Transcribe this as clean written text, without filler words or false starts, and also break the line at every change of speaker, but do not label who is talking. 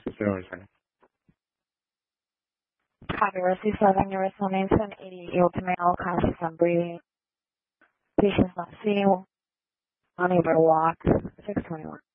017.
Copy, Rescue 7, Universal name 788, male, conscious and breathing. Patient's not seeing, unable to walk, 621.